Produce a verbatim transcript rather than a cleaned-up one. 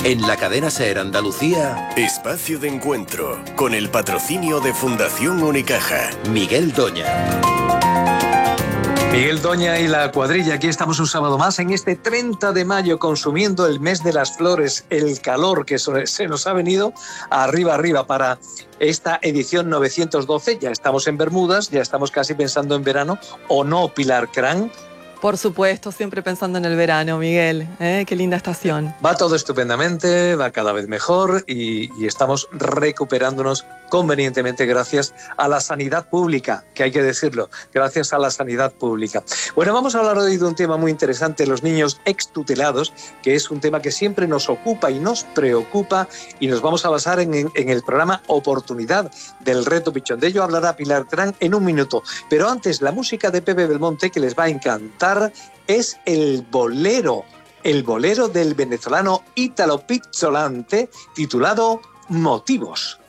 En la cadena SER Andalucía, Espacio de Encuentro, con el patrocinio de Fundación Unicaja. Miguel Doña. Miguel Doña y la cuadrilla, aquí estamos un sábado más en este treinta de mayo, consumiendo el mes de las flores, el calor que se nos ha venido arriba, arriba para esta edición novecientos doce. Ya estamos en Bermudas, ya estamos casi pensando en verano, ¿o no, Pilar Cran? Por supuesto, siempre pensando en el verano, Miguel. ¿Eh? Qué linda estación. Va todo estupendamente, va cada vez mejor y, y estamos recuperándonos convenientemente gracias a la sanidad pública, que hay que decirlo, gracias a la sanidad pública. Bueno, vamos a hablar hoy de un tema muy interesante, los niños extutelados, que es un tema que siempre nos ocupa y nos preocupa, y nos vamos a basar en, en, en el programa Oportunidad del Reto Pichón. De ello hablará Pilar Cran en un minuto. Pero antes, la música de Pepe Belmonte, que les va a encantar, es el bolero, el bolero del venezolano Ítalo Pizzolante, titulado Motivos.